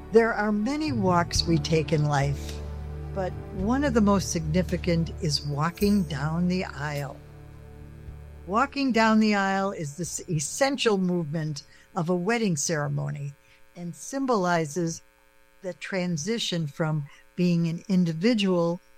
There are many walks we take in life, but one of the most significant is walking down the aisle. Walking down the aisle is this essential movement of a wedding ceremony and symbolizes the transition from being an individual